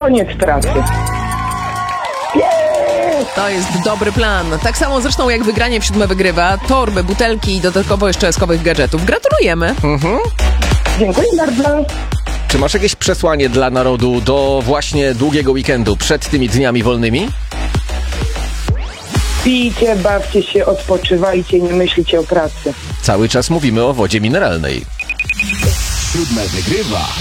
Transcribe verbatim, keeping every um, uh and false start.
koniec pracy. To jest dobry plan. Tak samo zresztą jak wygranie w Siódme wygrywa. Torby, butelki i dodatkowo jeszcze eskowych gadżetów. Gratulujemy. Mhm. Dziękuję bardzo. Czy masz jakieś przesłanie dla narodu do właśnie długiego weekendu przed tymi dniami wolnymi? Pijcie, bawcie się, odpoczywajcie, nie myślcie o pracy. Cały czas mówimy o wodzie mineralnej. Siódme wygrywa.